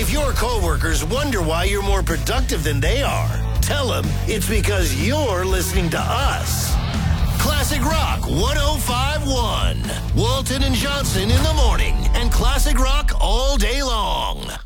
If your coworkers wonder why you're more productive than they are, tell them it's because you're listening to us. Classic Rock 105.1. Walton and Johnson in the morning and Classic Rock all day long.